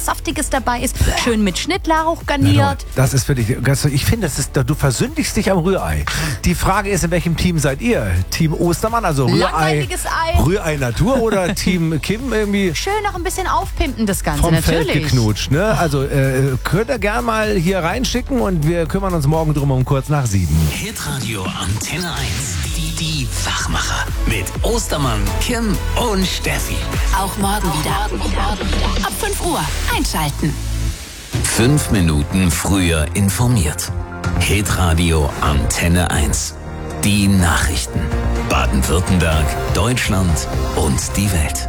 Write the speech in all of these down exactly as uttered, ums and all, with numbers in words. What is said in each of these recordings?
Saftiges dabei ist. Schön mit Schnittlauch garniert. Das ist für dich, ich finde, das ist, du versündigst dich am Rührei. Die Frage ist, in welchem Team seid ihr? Team Ostermann, also Rührei, langweiliges Ei. Rührei Natur oder Team Kim irgendwie? Schön noch ein bisschen aufpimpen, das Ganze, Vom natürlich. Feld geknutscht, ne? Also äh, könnt ihr gerne mal hier reinschicken und wir kümmern uns morgen drum um kurz nach sieben. Hitradio Antenne eins. Die, die Wachmacher. Mit Ostermann, Kim und Steffi. Auch morgen wieder. Ab fünf Uhr einschalten. Fünf Minuten früher informiert. Hitradio Antenne eins. Die Nachrichten. Baden-Württemberg, Deutschland und die Welt.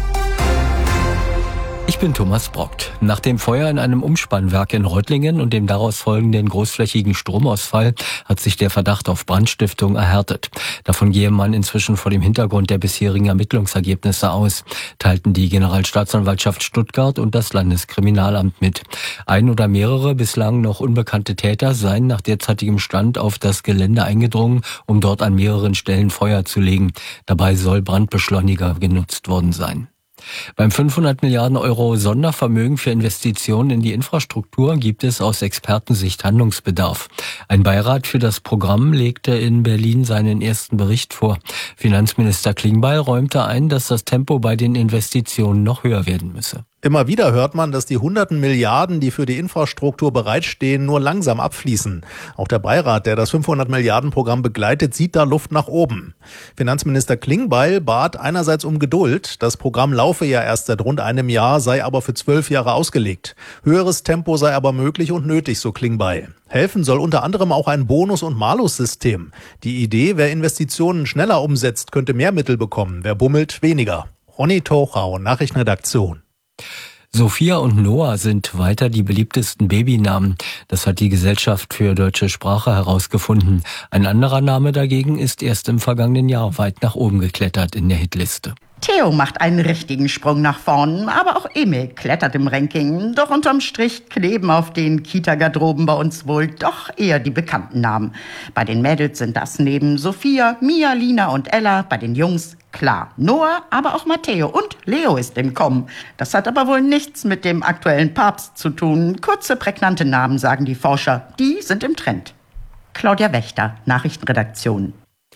Ich bin Thomas Brockt. Nach dem Feuer in einem Umspannwerk in Reutlingen und dem daraus folgenden großflächigen Stromausfall hat sich der Verdacht auf Brandstiftung erhärtet. Davon gehe man inzwischen vor dem Hintergrund der bisherigen Ermittlungsergebnisse aus, teilten die Generalstaatsanwaltschaft Stuttgart und das Landeskriminalamt mit. Ein oder mehrere bislang noch unbekannte Täter seien nach derzeitigem Stand auf das Gelände eingedrungen, um dort an mehreren Stellen Feuer zu legen. Dabei soll Brandbeschleuniger genutzt worden sein. Beim fünfhundert Milliarden Euro Sondervermögen für Investitionen in die Infrastruktur gibt es aus Expertensicht Handlungsbedarf. Ein Beirat für das Programm legte in Berlin seinen ersten Bericht vor. Finanzminister Klingbeil räumte ein, dass das Tempo bei den Investitionen noch höher werden müsse. Immer wieder hört man, dass die hunderten Milliarden, die für die Infrastruktur bereitstehen, nur langsam abfließen. Auch der Beirat, der das fünfhundert Milliarden Programm begleitet, sieht da Luft nach oben. Finanzminister Klingbeil bat einerseits um Geduld. Das Programm laufe ja erst seit rund einem Jahr, sei aber für zwölf Jahre ausgelegt. Höheres Tempo sei aber möglich und nötig, so Klingbeil. Helfen soll unter anderem auch ein Bonus- und Malus-System. Die Idee, wer Investitionen schneller umsetzt, könnte mehr Mittel bekommen. Wer bummelt, weniger. Ronny Tochau, Nachrichtenredaktion. Sophia und Noah sind weiter die beliebtesten Babynamen. Das hat die Gesellschaft für deutsche Sprache herausgefunden. Ein anderer Name dagegen ist erst im vergangenen Jahr weit nach oben geklettert in der Hitliste. Theo macht einen richtigen Sprung nach vorn, aber auch Emil klettert im Ranking. Doch unterm Strich kleben auf den Kita-Garderoben bei uns wohl doch eher die bekannten Namen. Bei den Mädels sind das neben Sophia, Mia, Lina und Ella, bei den Jungs klar Noah, aber auch Matteo und Leo ist im Kommen. Das hat aber wohl nichts mit dem aktuellen Papst zu tun. Kurze, prägnante Namen, sagen die Forscher, die sind im Trend. Claudia Wächter, Nachrichtenredaktion.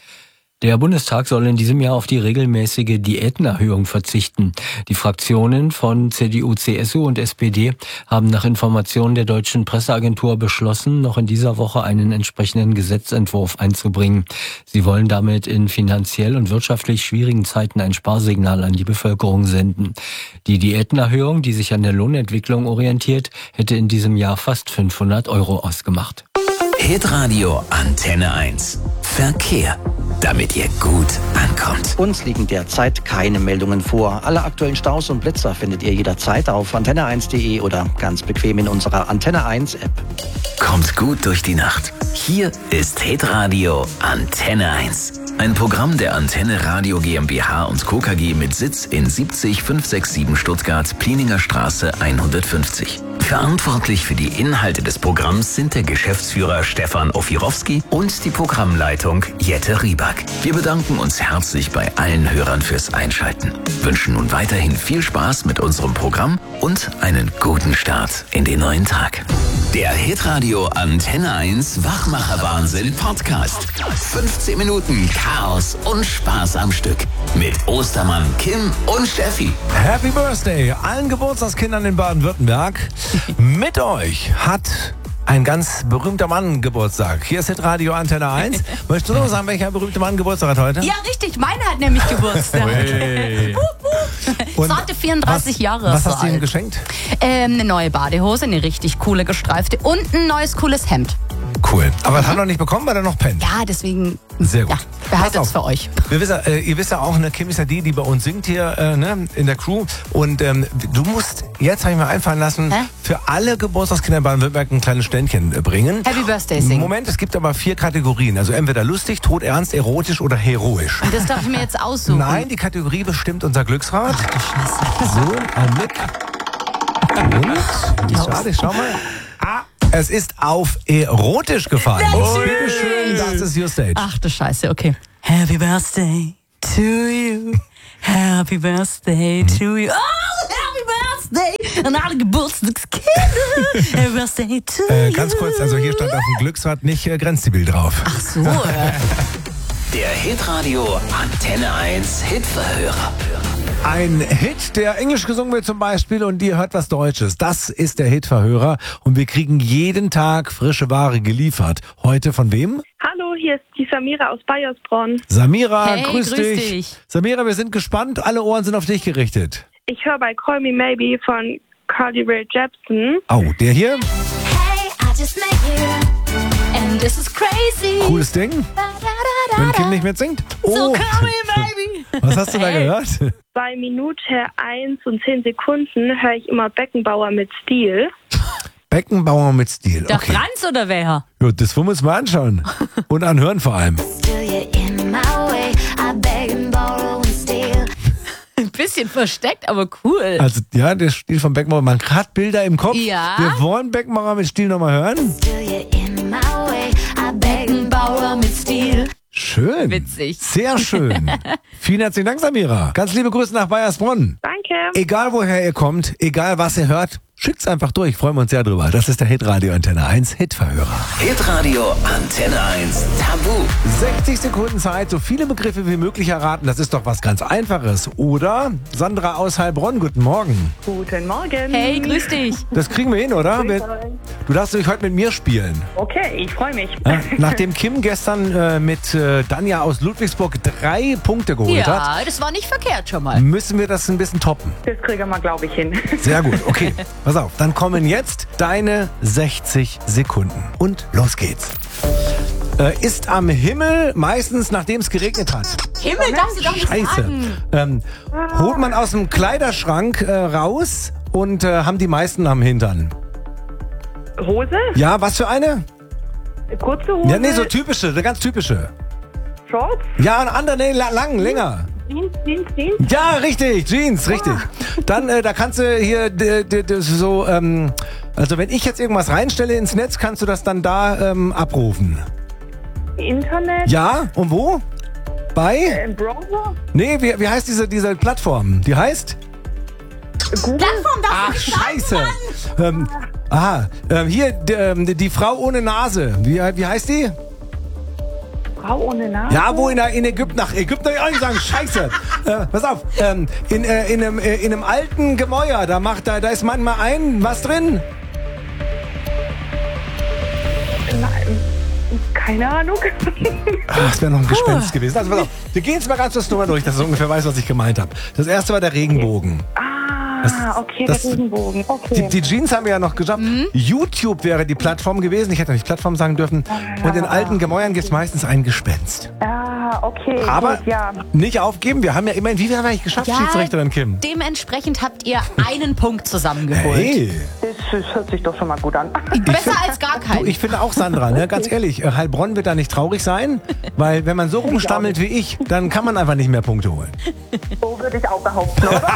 Der Bundestag soll in diesem Jahr auf die regelmäßige Diätenerhöhung verzichten. Die Fraktionen von C D U, C S U und S P D haben nach Informationen der deutschen Presseagentur beschlossen, noch in dieser Woche einen entsprechenden Gesetzentwurf einzubringen. Sie wollen damit in finanziell und wirtschaftlich schwierigen Zeiten ein Sparsignal an die Bevölkerung senden. Die Diätenerhöhung, die sich an der Lohnentwicklung orientiert, hätte in diesem Jahr fast fünfhundert Euro ausgemacht. Hitradio Antenne eins. Verkehr. Damit ihr gut ankommt. Uns liegen derzeit keine Meldungen vor. Alle aktuellen Staus und Blitzer findet ihr jederzeit auf antenne eins punkt de oder ganz bequem in unserer Antenne eins App. Kommt gut durch die Nacht. Hier ist Hitradio Antenne eins. Ein Programm der Antenne Radio GmbH und Co. K G mit Sitz in siebzig fünf sechs sieben Stuttgart, Plieninger Straße hundertfünfzig. Verantwortlich für die Inhalte des Programms sind der Geschäftsführer Stefan Ofirowski und die Programmleitung Jette Rieback. Wir bedanken uns herzlich bei allen Hörern fürs Einschalten, wünschen nun weiterhin viel Spaß mit unserem Programm und einen guten Start in den neuen Tag. Der Hitradio Antenne eins Wachmacher-Wahnsinn Podcast. fünfzehn Minuten Chaos und Spaß am Stück. Mit Ostermann, Kim und Steffi. Happy Birthday allen Geburtstagskindern in Baden-Württemberg. Mit euch hat ein ganz berühmter Mann Geburtstag. Hier ist Hitradio Antenne eins. Möchtest du noch sagen, welcher berühmte Mann Geburtstag hat heute? Ja, richtig. Meiner hat nämlich Geburtstag. Zarte vierunddreißig was, Jahre. Was so hast du ihm alt. geschenkt? Ähm, eine neue Badehose, eine richtig coole gestreifte und ein neues cooles Hemd. Cool. Aber das hat er noch nicht bekommen, weil er noch pennt. Ja, deswegen. Sehr gut. Ja, behaltet Pass es für euch. Wir wissen, äh, ihr wisst ja auch, ne, Kim ist ja die, die bei uns singt hier äh, ne, in der Crew. Und ähm, du musst, jetzt habe ich mir einfallen lassen, Hä? für alle Geburtstagskinder in Baden-Württemberg ein kleines Ständchen äh, bringen. Happy Birthday singen. Moment, es gibt aber vier Kategorien. Also entweder lustig, todernst, erotisch oder heroisch. Und das darf ich mir jetzt aussuchen. Nein, die Kategorie bestimmt unser Glücksrad. Ach du Scheiße. So, ein Blick. Und, schade, schau mal. Ah, es ist auf erotisch gefallen. Bitte schön, das ist your stage. Ach du Scheiße, okay. Happy Birthday to you. Happy Birthday to you. Oh, Happy Birthday an alle Geburtstagskinder. Birthday to Äh, you. ganz kurz, also hier stand auf dem Glücksrad nicht äh, Grenzzibil drauf. Ach so. äh. Der Hitradio Antenne eins Hitverhörer. Ein Hit, der Englisch gesungen wird zum Beispiel und ihr hört was Deutsches. Das ist der Hitverhörer und wir kriegen jeden Tag frische Ware geliefert. Heute von wem? Hallo, hier ist die Samira aus Bayersbronn. Samira, Hey, grüß, grüß dich. dich. Samira, wir sind gespannt. Alle Ohren sind auf dich gerichtet. Ich höre bei Call Me Maybe von Carly Rae Jepsen. Oh, der hier? Hey, I just met you. And this is crazy. Cooles Ding. Wenn Kim nicht mitsingt. So Oh, call me maybe. was hast du da Hey. gehört? Bei Minute eins und zehn Sekunden höre ich immer Beckenbauer mit Stil. Beckenbauer mit Stil. Der Okay. Franz oder wer? Ja, das wollen wir uns mal anschauen. Und anhören vor allem. Ein bisschen versteckt, aber cool. Also, ja, der Stil von Beckenbauer. Man hat Bilder im Kopf. Ja. Wir wollen Beckenbauer mit Stil nochmal hören. Beckenbauer mit Stil. Schön. Witzig. Sehr schön. Vielen herzlichen Dank, Samira. Ganz liebe Grüße nach Bayersbronn. Danke. Egal woher ihr kommt, egal was ihr hört, schickt's einfach durch. Freuen wir uns sehr drüber. Das ist der Hitradio Antenne eins Hitverhörer. Hitradio Antenne eins Tabu. sechzig Sekunden Zeit, so viele Begriffe wie möglich erraten. Das ist doch was ganz Einfaches, oder? Sandra aus Heilbronn, guten Morgen. Guten Morgen. Hey, grüß dich. Das kriegen wir hin, oder? Wir- Du darfst dich heute mit mir spielen. Okay, ich freue mich. Ja, nachdem Kim gestern äh, mit äh, Danja aus Ludwigsburg drei Punkte geholt hat, Ja, das war nicht verkehrt schon mal. müssen wir das ein bisschen toppen. Das kriegen wir, glaube ich, hin. Sehr gut, okay. Pass auf, dann kommen jetzt deine sechzig Sekunden. Und los geht's. Äh, ist am Himmel meistens, nachdem es geregnet hat. Himmel, darfst du doch nicht Scheiße. sagen. Ähm, holt man aus dem Kleiderschrank äh, raus und äh, haben die meisten am Hintern. Hose? Ja, was für eine? Kurze Hose? Ja, nee, so typische, eine ganz typische. Shorts? Ja, eine andere, nee, la- lang, länger. Jeans, Jeans, Jeans? Ja, richtig, Jeans, richtig. Dann, äh, da kannst du hier d- d- d- so, ähm, also wenn ich jetzt irgendwas reinstelle ins Netz, kannst du das dann da ähm, abrufen. Internet? Ja, und wo? Bei? Im Browser? Nee, wie, wie heißt diese, diese Plattform? Die heißt? Google? Plattform darfst Ach, du nicht sagen, scheiße. Mann. Ähm, aha, ähm, hier, d- ähm, die, die Frau ohne Nase. Wie, wie heißt die? Frau ohne Nase? Ja, wo in, der, in Ägypten, nach Ägypten, ich auch nicht sagen, scheiße. Äh, pass auf, ähm, in, äh, in, einem, äh, in einem alten Gemäuer, da, macht, da, da ist manchmal ein, was drin? Nein, keine Ahnung. Ach, das wäre noch ein Gespenst gewesen. Also pass auf, wir gehen jetzt mal ganz kurz drüber durch, dass du ungefähr weißt, was ich gemeint habe. Das erste war der Regenbogen. Ah, okay, das- der Regenbogen. Die, Okay. die Jeans haben wir ja noch geschafft. YouTube wäre die Plattform gewesen. Ich hätte nicht Plattform sagen dürfen. Und in alten Gemäuern gibt es meistens ein Gespenst. Ah, okay. Aber gut, ja. nicht aufgeben. Wir haben ja immerhin, wie viel haben wir eigentlich geschafft, Ja, Schiedsrichterin Kim? Dementsprechend habt ihr einen Punkt zusammengeholt. Hey, Das, das hört sich doch schon mal gut an. Besser als gar du, keinen. ich finde auch Sandra, ne? Ganz ehrlich, äh, Heilbronn wird da nicht traurig sein, weil wenn man so rumstammelt wie ich, dann kann man einfach nicht mehr Punkte holen. So würde ich auch behaupten, oder?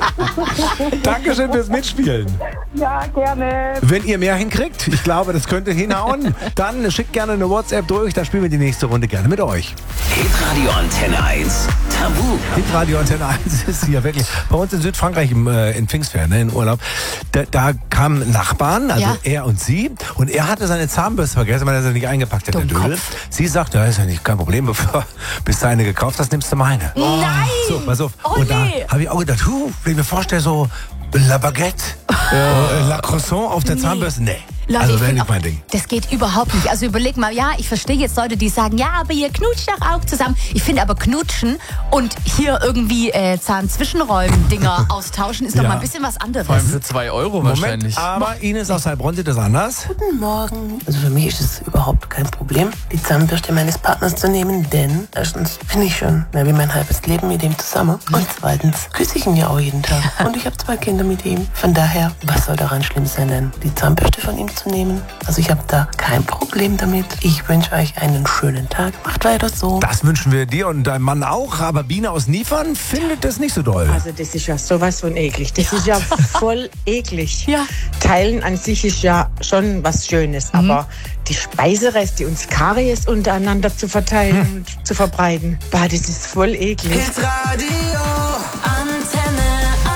Dankeschön fürs Mitspielen. Ja, gerne. Wenn ihr mehr hinkriegt, ich glaube, das könnte hinhauen, dann schickt gerne eine WhatsApp durch, dann spielen wir die nächste Runde gerne mit euch. Hitradio Antenne eins Tabu. Hitradio Antenne eins ist hier wirklich bei uns in Südfrankreich im, äh, in Pfingstferien, ne, in Urlaub. Da, da kamen Nachbarn, also Ja. er und sie, und er hatte seine Zahnbürste vergessen, weil er sie nicht eingepackt hat, der Dödel. Dummkopf. Sie sagte, ja, ist ja nicht kein Problem, bevor bis du eine gekauft hast, nimmst du meine. Nein! So, pass auf. Oh, und da nee. habe ich auch gedacht, huh, wenn ich mir vorstelle, so La Baguette, äh, La Croissant auf der Nee. Zahnbürste, nee. Leute, also ich wäre find nicht auch, mein Ding. das geht überhaupt nicht. Also überleg mal, ja, ich verstehe jetzt Leute, die sagen, ja, aber ihr knutscht doch auch zusammen. Ich finde aber knutschen und hier irgendwie äh, Zahnzwischenräumen-Dinger austauschen ist doch Ja. mal ein bisschen was anderes. Vor allem für zwei Euro wahrscheinlich. Moment, aber Ines aus Heilbronn sieht das anders. Guten Morgen. Also für mich ist es überhaupt kein Problem, die Zahnbürste meines Partners zu nehmen, denn erstens bin ich schon mehr wie mein halbes Leben mit ihm zusammen und zweitens küsse ich ihn ja auch jeden Tag und ich habe zwei Kinder mit ihm. Von daher, was soll daran schlimm sein, denn die Zahnbürste von ihm zu nehmen? Also ich habe da kein Problem damit. Ich wünsche euch einen schönen Tag. Macht weiter so. Das wünschen wir dir und deinem Mann auch, aber Biene aus Niefern findet das nicht so doll. Also das ist ja sowas von eklig. Das ist ja voll eklig. Ja. Teilen an sich ist ja schon was Schönes, Mhm. aber die Speisereste und Karies untereinander zu verteilen und zu verbreiten, bah, das ist voll eklig. Antenne eins.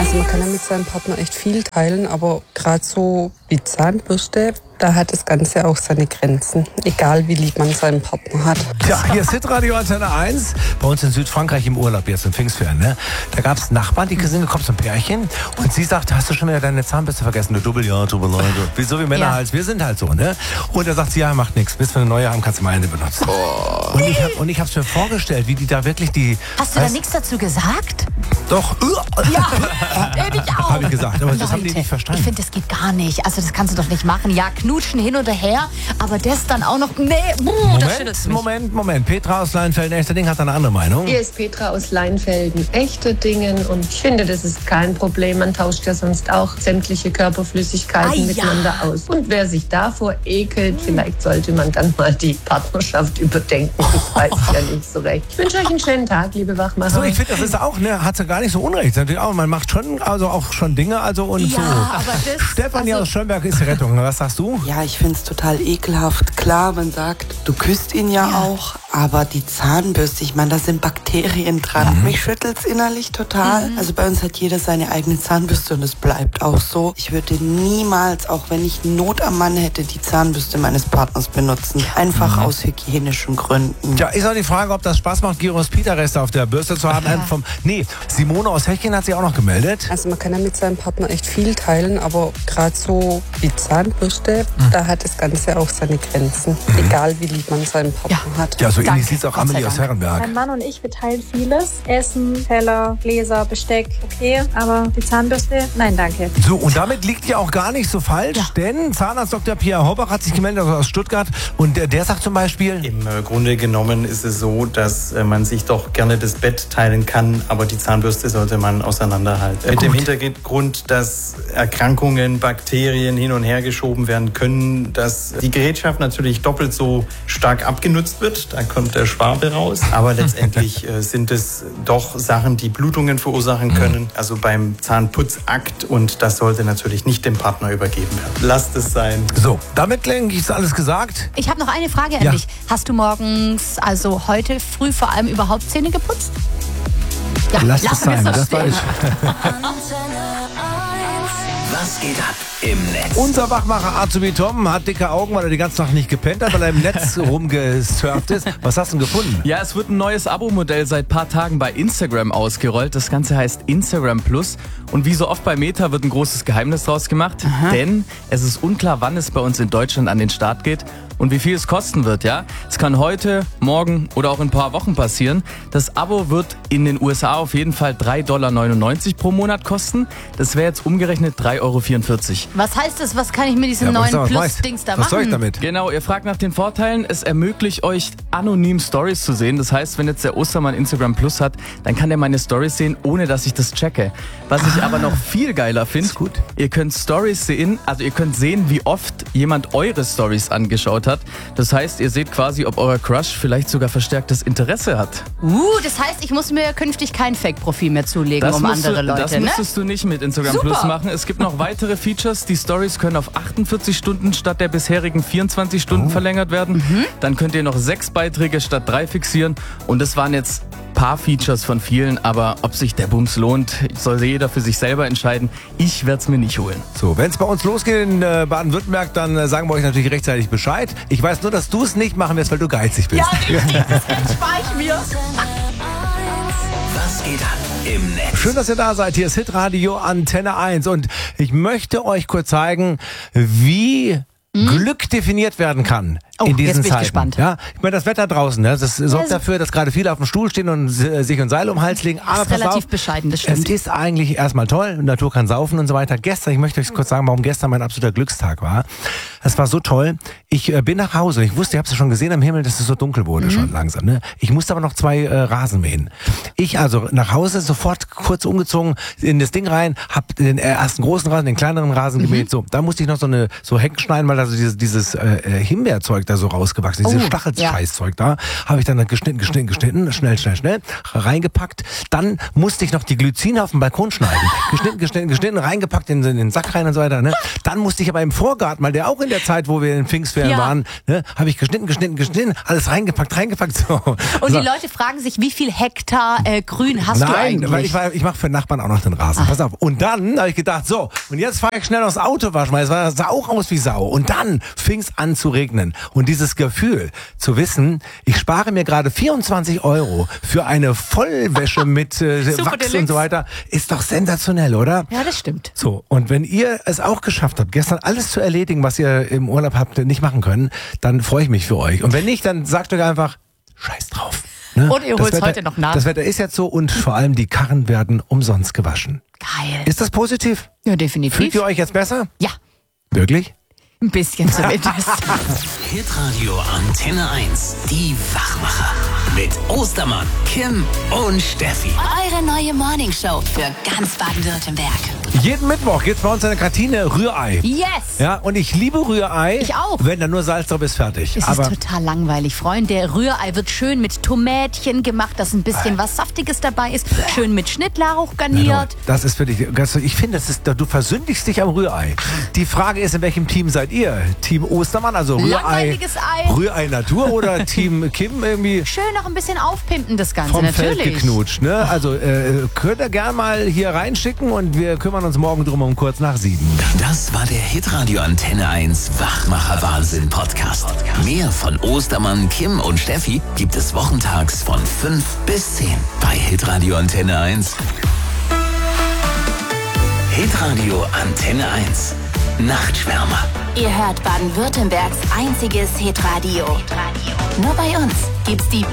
Also man kann ja mit seinem Partner echt viel teilen, aber gerade so wie Zahnbürste, da hat das Ganze auch seine Grenzen. Egal wie lieb man seinen Partner hat. Ja, hier ist Hitradio Antenne eins. Bei uns in Südfrankreich im Urlaub jetzt im Pfingstferien. Ne? Da gab es Nachbarn, die sind gekommen, so ein Pärchen. Und sie sagt, hast du schon wieder deine Zahnbürste vergessen? Du Double, ja, Double, Leute. Wieso wie Männer Ja. halt, wir sind halt so. Ne? Und er sagt sie, ja, macht nichts. Bis wir eine neue haben, kannst du meine benutzen. Oh. Und ich habe und ich hab's mir vorgestellt, wie die da wirklich die... Hast du da weißt- nichts dazu gesagt? Doch. Ja, ich auch. Habe ich gesagt, aber das Leute, haben die nicht verstanden. Ich finde, das geht gar nicht. Also das kannst du doch nicht machen. Ja, knutschen hin oder her, aber das dann auch noch... Nee, buh, das schüttelt Moment, mich. Moment, Moment. Petra aus Leinfelden, echter Ding, hat eine andere Meinung. Hier ist Petra aus Leinfelden, echte Dingen, und ich finde, das ist kein Problem. Man tauscht ja sonst auch sämtliche Körperflüssigkeiten Ah, ja. miteinander aus. Und wer sich davor ekelt, vielleicht sollte man dann mal die Partnerschaft überdenken. Ich weiß ja nicht so recht. Ich wünsche euch einen schönen Tag, liebe Wachmacher. So, ich finde, das ist auch, ne, hat sie gar nicht so unrecht. Natürlich auch, man macht schon, also auch schon Dinge, also und Ja, so. aber das- Stefanie also- aus Schönberg ist die Rettung. Was sagst du? Ja, ich finde es total ekelhaft. Klar, man sagt, du küsst ihn ja, auch, aber die Zahnbürste, ich meine, da sind Bakterien dran. Mhm. Mich schüttelt's innerlich total. Also bei uns hat jeder seine eigene Zahnbürste und es bleibt auch so. Ich würde niemals, auch wenn ich Not am Mann hätte, die Zahnbürste meines Partners benutzen. Einfach Mhm. aus hygienischen Gründen. Ja, ist auch die Frage, ob das Spaß macht, Gyros Pita-Reste auf der Bürste zu haben. Einem Vom, nee, Simone aus Hechingen hat sich auch noch gemeldet. Also man kann ja mit seinem Partner echt viel teilen, aber gerade so wie Zahnbürste, da hat das Ganze auch seine Grenzen. Egal wie lieb man seinen Partner hat. Ja, so Danke. ähnlich sieht es auch Gott sei Amelie aus Dank. Herrenberg. Mein Mann und ich, wir teilen vieles. Essen, Teller, Gläser, Besteck, okay. Aber die Zahnbürste, nein, danke. So, und damit liegt ja auch gar nicht so falsch, denn Zahnarzt Doktor Pierre Horbach hat sich gemeldet aus Stuttgart und der, der sagt zum Beispiel... Im äh, Grunde genommen ist es so, dass äh, man sich doch gerne das Bett teilen kann, aber die Zahnbürste sollte man auseinanderhalten. Mit dem Hintergrund, dass Erkrankungen, Bakterien hin und her geschoben werden können, dass die Gerätschaft natürlich doppelt so stark abgenutzt wird, da kommt der Schwabe raus, aber letztendlich äh, sind es doch Sachen, die Blutungen verursachen können, also beim Zahnputzakt, und das sollte natürlich nicht dem Partner übergeben werden. Lasst es sein. So, damit denke ich, ist alles gesagt. Ich habe noch eine Frage an Ja. dich. Hast du morgens, also heute früh vor allem, überhaupt Zähne geputzt? Ja, Lass es lassen wir sein, so das war stehen. ich. Was geht ab im Netz? Unser Wachmacher Azubi Tom hat dicke Augen, weil er die ganze Nacht nicht gepennt hat, weil er im Netz rumgesurft ist. Was hast du denn gefunden? Ja, es wird ein neues Abo-Modell seit paar Tagen bei Instagram ausgerollt. Das Ganze heißt Instagram Plus. Und wie so oft bei Meta wird ein großes Geheimnis draus gemacht. Denn es ist unklar, wann es bei uns in Deutschland an den Start geht und wie viel es kosten wird, ja. Es kann heute, morgen oder auch in ein paar Wochen passieren. Das Abo wird in den U S A auf jeden Fall drei Komma neunundneunzig Dollar pro Monat kosten. Das wäre jetzt umgerechnet drei Euro vierundvierzig. Was heißt das? Was kann ich mit diesem Ja, was neuen soll- was Plus-Dings da was machen? soll ich damit? Genau, ihr fragt nach den Vorteilen. Es ermöglicht euch, anonym Stories zu sehen. Das heißt, wenn jetzt der Ostermann Instagram Plus hat, dann kann der meine Stories sehen, ohne dass ich das checke. Was ich aber noch viel geiler finde, ihr könnt Stories sehen, also ihr könnt sehen, wie oft jemand eure Stories angeschaut hat. Das heißt, ihr seht quasi, ob euer Crush vielleicht sogar verstärktes Interesse hat. Uh, das heißt, ich muss mir künftig kein Fake-Profil mehr zulegen, um musst andere du, Leute, das ne? müsstest du nicht mit Instagram Super. Plus machen. Es gibt noch weitere Features. Die Stories können auf achtundvierzig Stunden statt der bisherigen vierundzwanzig Stunden Oh. verlängert werden. Mhm. Dann könnt ihr noch sechs Beiträge statt drei fixieren. Und das waren jetzt paar Features von vielen, aber ob sich der Bums lohnt, soll jeder für sich selber entscheiden. Ich werde es mir nicht holen. So, wenn es bei uns losgeht in äh, Baden-Württemberg, dann äh, sagen wir euch natürlich rechtzeitig Bescheid. Ich weiß nur, dass du es nicht machen wirst, weil du geizig bist. Ja, richtig, das Geld spare ich mir. Was geht ab im Netz? Schön, dass ihr da seid. Hier ist Hitradio Antenne eins und ich möchte euch kurz zeigen, wie Glück definiert werden kann. Oh, in diesen jetzt bin ich Zeiten. gespannt. Ja, ich meine, das Wetter draußen, ne, das sorgt Also- dafür, dass gerade viele auf dem Stuhl stehen und äh, sich ein Seil um den Hals legen. Aber Das ist pass relativ auf, bescheiden, das es stimmt. ist eigentlich erstmal toll, die Natur kann saufen und so weiter. Gestern, ich möchte euch kurz sagen, warum gestern mein absoluter Glückstag war. Es war so toll. Ich äh, bin nach Hause. Ich wusste, ihr habt es ja schon gesehen am Himmel, dass es so dunkel wurde Mhm. schon langsam. Ne? Ich musste aber noch zwei äh, Rasen mähen. Ich also nach Hause, sofort kurz umgezogen, in das Ding rein, hab den äh, ersten großen Rasen, den kleineren Rasen Mhm. gemäht. So, da musste ich noch so eine so Hecken schneiden, weil da so dieses, dieses äh, Himbeerzeug da so rausgewachsen. Dieses Oh, Stachelscheißzeug da. Habe ich dann geschnitten, geschnitten, geschnitten, schnell, schnell, schnell, reingepackt. Dann musste ich noch die Glycine auf dem Balkon schneiden. Geschnitten, geschnitten, geschnitten, reingepackt in, in den Sack rein und so weiter. Ne? Dann musste ich aber im Vorgarten, weil der auch in der Zeit, wo wir in Pfingstferien Ja. waren, ne, habe ich geschnitten, geschnitten, geschnitten, alles reingepackt, reingepackt. So. Und so. die Leute fragen sich, wie viel Hektar äh, Grün hast du Nein, eigentlich? weil ich, war- ich mache für Nachbarn auch noch den Rasen. Pass auf. Und dann habe ich gedacht, so, und jetzt fahre ich schnell aufs Auto waschen, weil es war, sah auch aus wie Sau. Und dann fing es an zu regnen. Und dieses Gefühl zu wissen, ich spare mir gerade vierundzwanzig Euro für eine Vollwäsche mit äh, Super Wachs Deluxe. und so weiter, ist doch sensationell, oder? Ja, das stimmt. So, und wenn ihr es auch geschafft habt, gestern alles zu erledigen, was ihr im Urlaub habt nicht machen können, dann freue ich mich für euch. Und wenn nicht, dann sagt euch einfach, scheiß drauf. Ne? Und ihr Das holt's Wetter- heute noch nach. Das Wetter ist jetzt so und vor allem die Karren werden umsonst gewaschen. Geil. Ist das positiv? Ja, definitiv. Fühlt ihr euch jetzt besser? Ja, Wirklich? ein bisschen zumindest. Hitradio Antenne eins. Die Wachmacher. Mit Ostermann, Kim und Steffi. Eure neue Morningshow für ganz Baden-Württemberg. Jeden Mittwoch gibt's bei uns in der Kantine Rührei. Yes! Ja, und ich liebe Rührei. Ich auch. Wenn da nur Salz drauf ist, fertig. Es Aber ist total langweilig, Freunde. Rührei wird schön mit Tomätchen gemacht, dass ein bisschen was Saftiges dabei ist. Schön mit Schnittlauch garniert. das ist für dich, das- ich finde, das ist, du versündigst dich am Rührei. Die Frage ist, in welchem Team seid ihr? Team Ostermann, also Rührei, Langweiliges Ei. Rührei Natur oder Team Kim irgendwie Schön noch ein bisschen aufpimpen, das Ganze, vom Feld natürlich. geknutscht, ne? Also äh, könnt ihr gerne mal hier reinschicken und wir kümmern uns morgen drum um kurz nach sieben. Das war der Hitradio Antenne eins Wachmacher Wahnsinn Podcast. Mehr von Ostermann, Kim und Steffi gibt es wochentags von fünf bis zehn bei Hitradio Antenne eins. Hitradio Antenne eins. Nachtschwärmer. Ihr hört Baden-Württembergs einziges Hitradio. Nur bei uns gibt's die